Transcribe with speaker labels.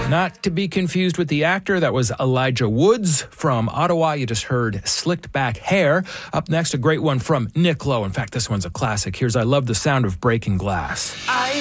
Speaker 1: Not to be confused with the actor. That was Elijah Woods from Ottawa. You just heard Slicked Back Hair. Up next, a great one from Nick Lowe. In fact, this one's a classic. Here's I Love the Sound of Breaking Glass.